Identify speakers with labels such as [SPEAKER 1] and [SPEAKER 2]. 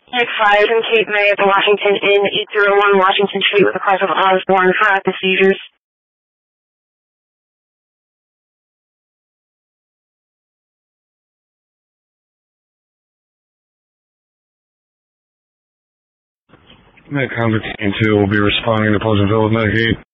[SPEAKER 1] Nick 5 and Kate May at the Washington Inn, 801 Washington Street with a cause of Osborne. Hot the seizures.
[SPEAKER 2] Nick Convicts 2 will be responding to Pleasantville with Medicaid.